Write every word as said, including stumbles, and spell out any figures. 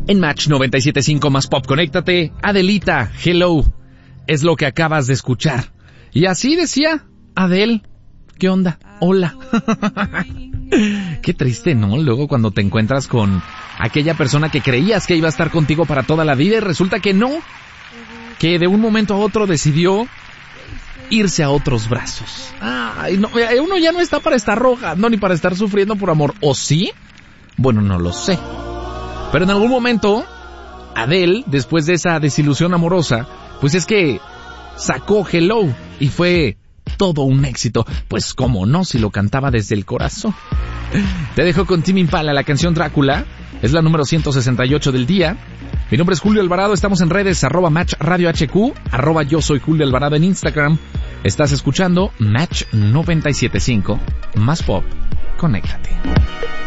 En Match noventa y siete punto cinco más pop, conéctate. Adelita, Hello, es lo que acabas de escuchar. Y así decía Adele. ¿Qué onda? Hola. Qué triste, ¿no? Luego cuando te encuentras con aquella persona que creías que iba a estar contigo para toda la vida y resulta que no. Que de un momento a otro decidió irse a otros brazos. Ay, no, uno ya no está para estar rogando ni para estar sufriendo por amor. ¿O sí? Bueno, no lo sé. Pero en algún momento, Adele, después de esa desilusión amorosa, pues es que sacó Hello y fue todo un éxito. Pues cómo no, si lo cantaba desde el corazón. Te dejo con Tame Impala, la canción Drácula. Es la número ciento sesenta y ocho del día. Mi nombre es Julio Alvarado, estamos en redes, arroba Match Radio H Q, arroba yo soy Julio Alvarado en Instagram. Estás escuchando Match noventa y siete punto cinco, más pop, conéctate.